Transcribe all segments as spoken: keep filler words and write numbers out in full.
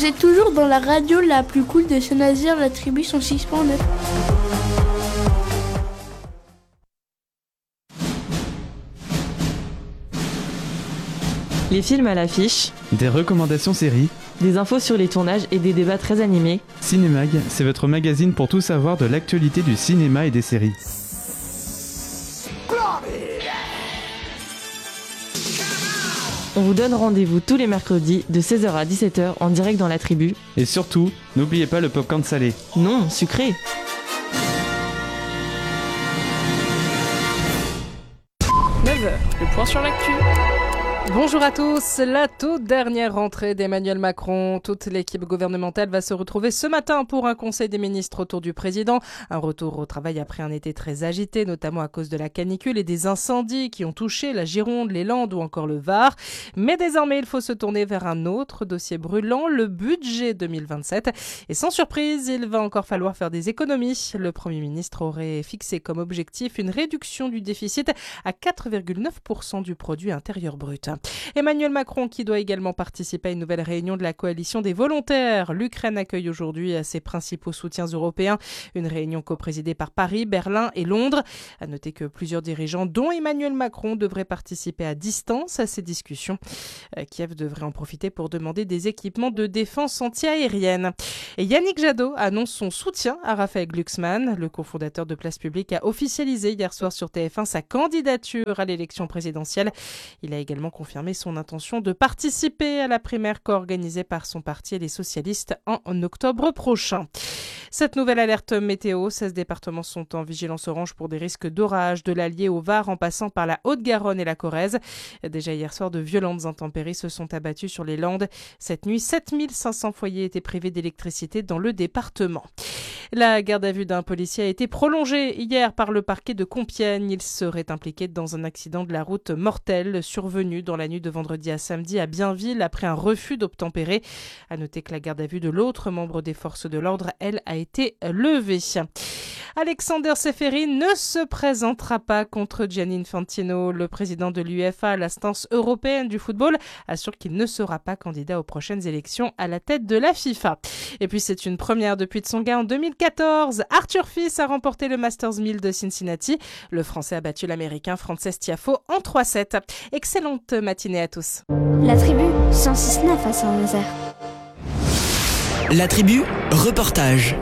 Vous êtes toujours dans la radio la plus cool de Saint-Nazaire, la tribu cent six point neuf. Les films à l'affiche, des recommandations séries, des infos sur les tournages et des débats très animés. Cinémag, c'est votre magazine pour tout savoir de l'actualité du cinéma et des séries. On vous donne rendez-vous tous les mercredis de seize heures à dix-sept heures en direct dans la tribu. Et surtout, n'oubliez pas le popcorn salé. Non, sucré. neuf heures, le point sur l'actu. Bonjour à tous, la toute dernière rentrée d'Emmanuel Macron. Toute l'équipe gouvernementale va se retrouver ce matin pour un conseil des ministres autour du président. Un retour au travail après un été très agité, notamment à cause de la canicule et des incendies qui ont touché la Gironde, les Landes ou encore le Var. Mais désormais, il faut se tourner vers un autre dossier brûlant, le budget deux mille vingt-sept. Et sans surprise, il va encore falloir faire des économies. Le Premier ministre aurait fixé comme objectif une réduction du déficit à quatre virgule neuf pour cent du produit intérieur brut. Emmanuel Macron qui doit également participer à une nouvelle réunion de la coalition des volontaires. L'Ukraine accueille aujourd'hui ses principaux soutiens européens. Une réunion coprésidée par Paris, Berlin et Londres. À noter que plusieurs dirigeants, dont Emmanuel Macron, devraient participer à distance à ces discussions. Kiev devrait en profiter pour demander des équipements de défense anti-aérienne. Et Yannick Jadot annonce son soutien à Raphaël Glucksmann. Le cofondateur de Place Publique a officialisé hier soir sur T F un sa candidature à l'élection présidentielle. Il a également confirmé son intention de participer à la primaire co-organisée par son parti et les socialistes en octobre prochain. Cette nouvelle alerte météo, seize départements sont en vigilance orange pour des risques d'orage, de l'Allier au Var en passant par la Haute-Garonne et la Corrèze. Déjà hier soir, de violentes intempéries se sont abattues sur les Landes. Cette nuit, sept mille cinq cents foyers étaient privés d'électricité dans le département. La garde à vue d'un policier a été prolongée hier par le parquet de Compiègne. Il serait impliqué dans un accident de la route mortel survenu dans la nuit de vendredi à samedi à Bienville après un refus d'obtempérer. À noter que la garde à vue de l'autre membre des forces de l'ordre, elle, a été levée. Alexander Seferin ne se présentera pas contre Gianni Infantino. Le président de l'U E F A, l'instance européenne du football, assure qu'il ne sera pas candidat aux prochaines élections à la tête de la FIFA. Et puis c'est une première depuis Tsonga en deux mille quatorze. Arthur Fils a remporté le Masters mille de Cincinnati. Le Français a battu l'Américain Frances Tiafoe en trois sept. Excellente matinée à tous. La tribu cent six virgule neuf à Saint-Nazaire. La tribu, reportage.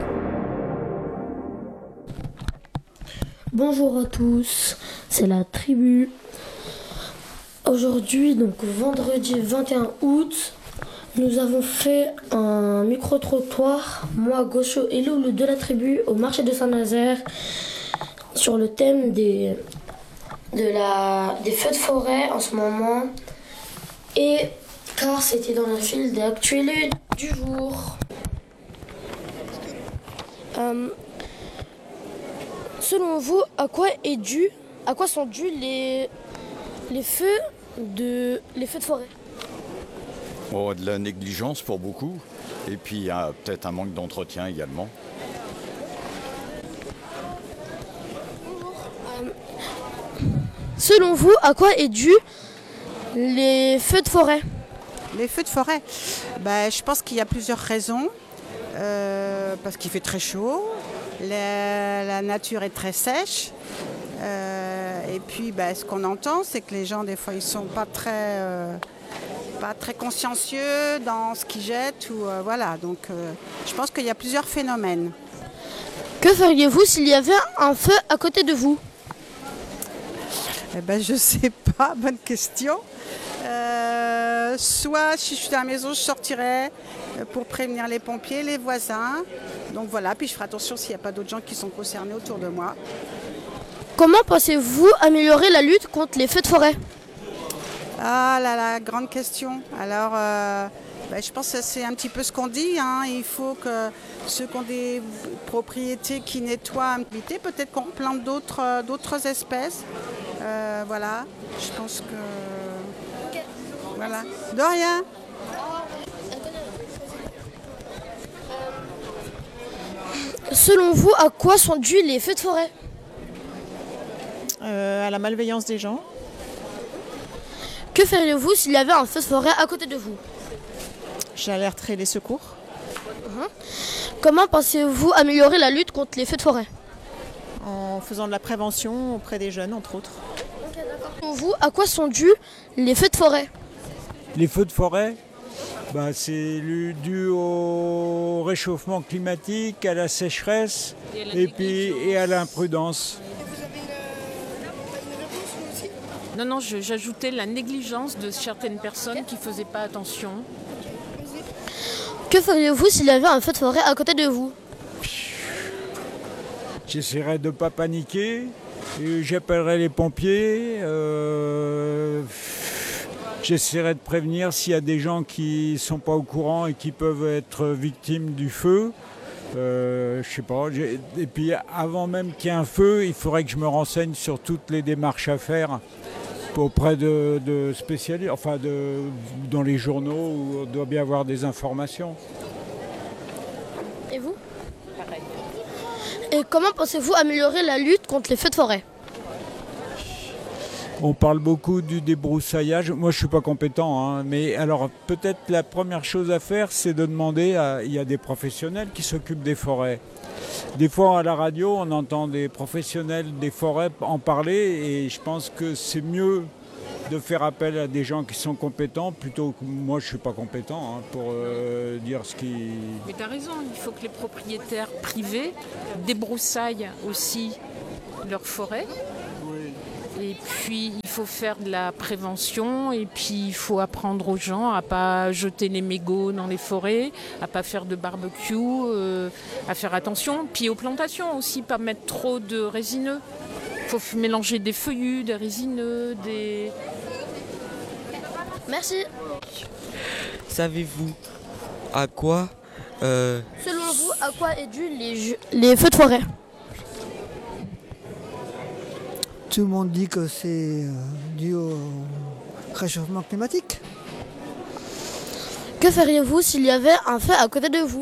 Bonjour à tous, c'est la tribu. Aujourd'hui, donc vendredi vingt et un août, nous avons fait un micro-trottoir, moi, Gaucho et Loulou de la tribu, au marché de Saint-Nazaire, sur le thème des, de la, des feux de forêt en ce moment, et car c'était dans la file des actualités du jour. Euh, Selon vous, à quoi est dû, à quoi sont dus les, les feux de, les feux de forêt ? Oh, de la négligence pour beaucoup, et puis euh, peut-être un manque d'entretien également. Euh, selon vous, à quoi est dû les feux de forêt ? Les feux de forêt, bah, je pense qu'il y a plusieurs raisons. Euh, parce qu'il fait très chaud. La, la nature est très sèche euh, et puis bah, ce qu'on entend c'est que les gens des fois ils sont pas très euh, pas très consciencieux dans ce qu'ils jettent ou euh, voilà donc euh, je pense qu'il y a plusieurs phénomènes. Que feriez-vous s'il y avait un feu à côté de vous ? Eh ben je sais pas, bonne question. Euh, soit si je suis à la maison, je sortirais pour prévenir les pompiers, les voisins. Donc voilà, puis je ferai attention s'il n'y a pas d'autres gens qui sont concernés autour de moi. Comment pensez-vous améliorer la lutte contre les feux de forêt ? Ah là là, grande question. Alors, euh, ben, je pense que c'est un petit peu ce qu'on dit. Hein. Il faut que ceux qui ont des propriétés qui nettoient, peut-être qu'on plante d'autres, d'autres espèces. Euh, voilà, je pense que... Okay. Voilà. De rien. Selon vous, à quoi sont dus les feux de forêt ? euh, À la malveillance des gens. Que feriez-vous s'il y avait un feu de forêt à côté de vous ? J'alerterai les secours. Mmh. Comment pensez-vous améliorer la lutte contre les feux de forêt? En faisant de la prévention auprès des jeunes, entre autres. Okay, d'accord. Vous, à quoi sont dus les feux de forêt? Les feux de forêt, bah, c'est dû au réchauffement climatique, à la sécheresse et, et, puis, et à l'imprudence. Non, non, je, j'ajoutais la négligence de certaines personnes qui ne faisaient pas attention. Que feriez-vous s'il y avait un feu de forêt à côté de vous? J'essaierais de ne pas paniquer, et j'appellerais les pompiers, euh, j'essaierais de prévenir s'il y a des gens qui ne sont pas au courant et qui peuvent être victimes du feu. Euh, je sais pas. Et puis avant même qu'il y ait un feu, il faudrait que je me renseigne sur toutes les démarches à faire auprès de, de spécialistes, enfin de, dans les journaux où on doit bien avoir des informations. Et vous? Pareil. Et comment pensez-vous améliorer la lutte contre les feux de forêt? On parle beaucoup du débroussaillage. Moi, je ne suis pas compétent, hein, mais alors peut-être la première chose à faire, c'est de demander à... Il y a des professionnels qui s'occupent des forêts. Des fois, à la radio, on entend des professionnels des forêts en parler et je pense que c'est mieux de faire appel à des gens qui sont compétents plutôt que moi, je ne suis pas compétent hein, pour euh, dire ce qui... Mais tu as raison, il faut que les propriétaires privés débroussaillent aussi leurs forêts. Et puis, il faut faire de la prévention et puis il faut apprendre aux gens à ne pas jeter les mégots dans les forêts, à ne pas faire de barbecue, euh, à faire attention. Puis aux plantations aussi, pas mettre trop de résineux. Il faut mélanger des feuillus, des résineux, des... Merci. Savez-vous à quoi... Euh... Selon vous, à quoi est dû les, les feux de forêt? Tout le monde dit que c'est dû au réchauffement climatique. Que feriez-vous s'il y avait un feu à côté de vous?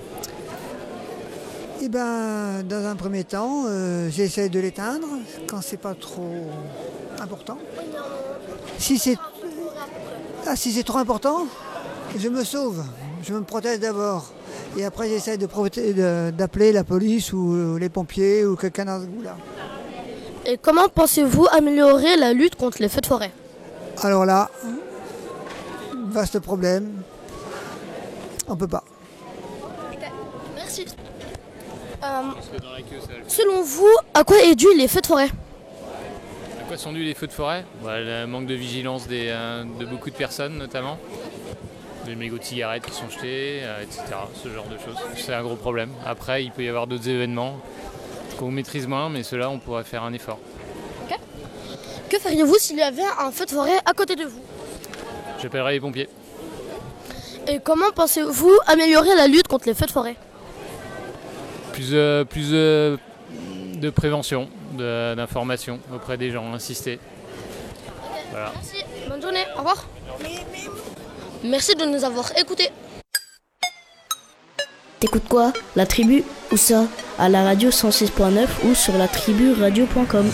Eh bien, dans un premier temps, euh, j'essaie de l'éteindre quand c'est pas trop important. Si c'est ah, si c'est trop important, je me sauve. Je me protège d'abord. Et après, j'essaie de proté- de, d'appeler la police ou les pompiers ou quelqu'un dans ce goût-là. Et comment pensez-vous améliorer la lutte contre les feux de forêt? Alors là, vaste problème. On peut pas. Merci. Euh, selon vous, à quoi est dû les feux de forêt? À quoi sont dus les feux de forêt? Bah, le manque de vigilance des, euh, de beaucoup de personnes notamment. Des mégots de cigarettes qui sont jetés, euh, et cetera. Ce genre de choses. C'est un gros problème. Après, il peut y avoir d'autres événements qu'on maîtrise moins, mais ceux-là, on pourrait faire un effort. Okay. Que feriez-vous s'il y avait un feu de forêt à côté de vous? J'appellerai les pompiers. Et comment pensez-vous améliorer la lutte contre les feux de forêt? Plus, euh, plus euh, de prévention, de, d'information auprès des gens, insister. Okay. Voilà. Merci, bonne journée, au revoir. Merci de nous avoir écoutés. T'écoutes quoi? La Tribu? Où ça? À la radio cent six point neuf ou sur la tribu radio point com.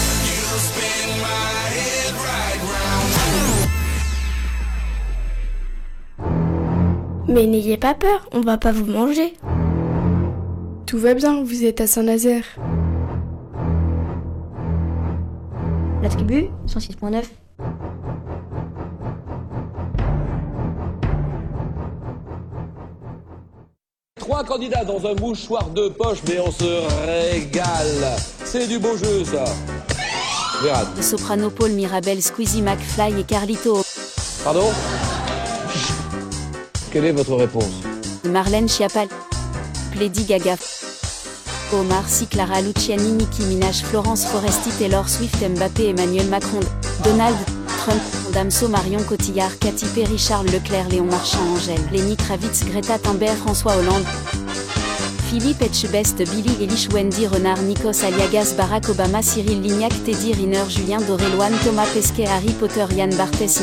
Mais n'ayez pas peur, on va pas vous manger. Tout va bien, vous êtes à Saint-Nazaire. La Tribu cent six point neuf. Trois candidats dans un mouchoir de poche, mais on se régale. C'est du beau jeu, ça. Verra. Soprano, Paul Mirabel, Squeezie, McFly et Carlito. Pardon? Quelle est votre réponse? Marlène Schiappa, Lady Gaga, Omar Sy, Clara Luciani, Nicki Minaj, Florence Foresti, Taylor Swift, Mbappé, Emmanuel Macron, Donald Trump, Damso, Marion Cotillard, Katy Perry, Charles Leclerc, Léon Marchand, Angèle, Lenny Kravitz, Greta Thunberg, François Hollande, Philippe Etchebest, Billy Eilish, Wendy Renard, Nikos Aliagas, Barack Obama, Cyril Lignac, Teddy Riner, Julien Doré, Loane Thomas Pesquet, Harry Potter, Yann Barthès,